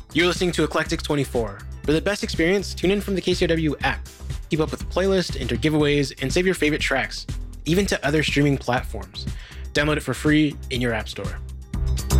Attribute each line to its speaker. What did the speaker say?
Speaker 1: You're listening to Eclectic 24. For the best experience, tune in from the KCRW app. Keep up with the playlist, enter giveaways, and save your favorite tracks, even to other streaming platforms. Download it for free in your app store.